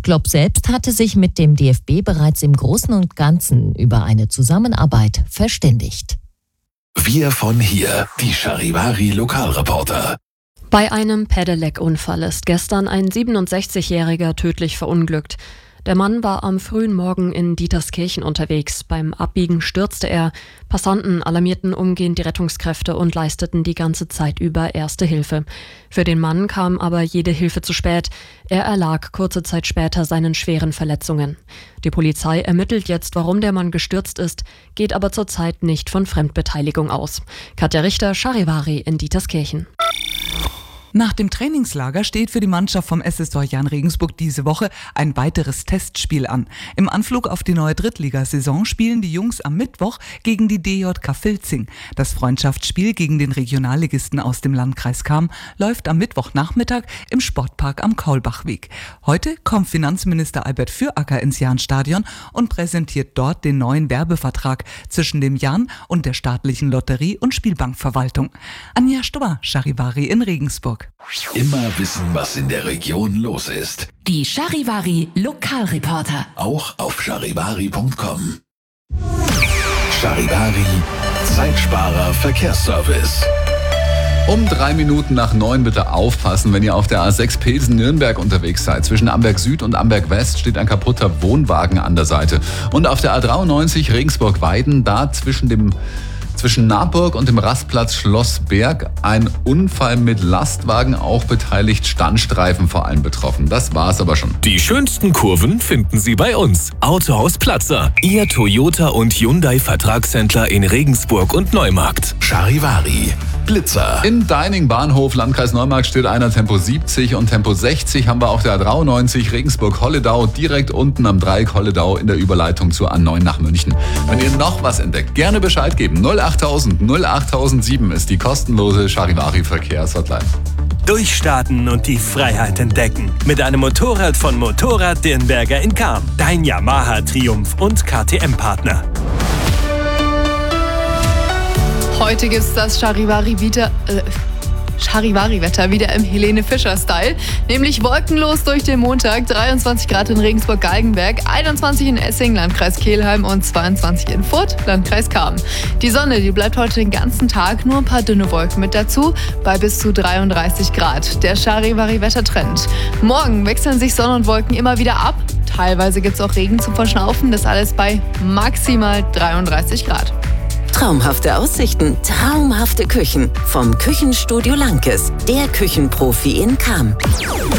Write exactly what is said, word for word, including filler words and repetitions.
Klopp selbst hatte sich mit dem D F B bereits im Großen und Ganzen über eine Zusammenarbeit verständigt. Wir von hier, die Charivari-Lokalreporter. Bei einem Pedelec-Unfall ist gestern ein siebenundsechzigjähriger tödlich verunglückt. Der Mann war am frühen Morgen in Dieterskirchen unterwegs. Beim Abbiegen stürzte er. Passanten alarmierten umgehend die Rettungskräfte und leisteten die ganze Zeit über Erste Hilfe. Für den Mann kam aber jede Hilfe zu spät. Er erlag kurze Zeit später seinen schweren Verletzungen. Die Polizei ermittelt jetzt, warum der Mann gestürzt ist, geht aber zurzeit nicht von Fremdbeteiligung aus. Katja Richter, Charivari in Dieterskirchen. Nach dem Trainingslager steht für die Mannschaft vom S S Dorian Regensburg diese Woche ein weiteres Testspiel an. Im Anflug auf die neue Drittligasaison spielen die Jungs am Mittwoch gegen die D J K Filzing. Das Freundschaftsspiel gegen den Regionalligisten aus dem Landkreis Cham läuft am Mittwochnachmittag im Sportpark am Kaulbachweg. Heute kommt Finanzminister Albert Füracker ins Jahnstadion und präsentiert dort den neuen Werbevertrag zwischen dem Jahn und der staatlichen Lotterie- und Spielbankverwaltung. Anja Stubber, Charivari in Regensburg. Immer wissen, was in der Region los ist. Die Charivari Lokalreporter. Auch auf charivari punkt com. Charivari, Zeitsparer Verkehrsservice. Um drei Minuten nach neun bitte aufpassen, wenn ihr auf der A sechs Pilsen-Nürnberg unterwegs seid. Zwischen Amberg Süd und Amberg West steht ein kaputter Wohnwagen an der Seite. Und auf der A dreiundneunzig Regensburg-Weiden, da zwischen dem Zwischen Naburg und dem Rastplatz Schlossberg ein Unfall mit Lastwagen, auch beteiligt, Standstreifen vor allem betroffen. Das war's aber schon. Die schönsten Kurven finden Sie bei uns. Autohaus Platzer, Ihr Toyota und Hyundai Vertragshändler in Regensburg und Neumarkt. Charivari, Blitzer. In Deining Bahnhof, Landkreis Neumarkt, steht einer Tempo siebzig und Tempo sechzig haben wir auf der A dreiundneunzig Regensburg-Holledau, direkt unten am Dreieck Holledau in der Überleitung zur A neun nach München. Wenn ihr noch was entdeckt, gerne Bescheid geben. null achttausend null achttausendsieben ist die kostenlose Charivari Verkehrshotline. Durchstarten und die Freiheit entdecken. Mit einem Motorrad von Motorrad Dirnberger in Cham. Dein Yamaha Triumph und K T M-Partner. Heute gibt's das Charivari wieder, äh, Charivari-Wetter wieder im Helene-Fischer-Style. Nämlich wolkenlos durch den Montag, dreiundzwanzig Grad in Regensburg-Galgenberg, einundzwanzig in Essing, Landkreis Kelheim und zweiundzwanzig in Furth, Landkreis Cham. Die Sonne, die bleibt heute den ganzen Tag, nur ein paar dünne Wolken mit dazu, bei bis zu dreiunddreißig Grad. Der Charivari-Wettertrend. Morgen wechseln sich Sonne und Wolken immer wieder ab. Teilweise gibt's auch Regen zum Verschnaufen, das alles bei maximal dreiunddreißig Grad. Traumhafte Aussichten, traumhafte Küchen. Vom Küchenstudio Lankes, der Küchenprofi in Cham.